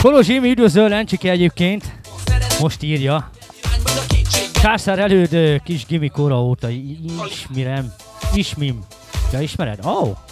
Kolos Émi üdvözöl Lencsike egyébként. Most írja. Császár előd kis gimikóra óta ismirem. Ismim. Ja, ismered? Oh.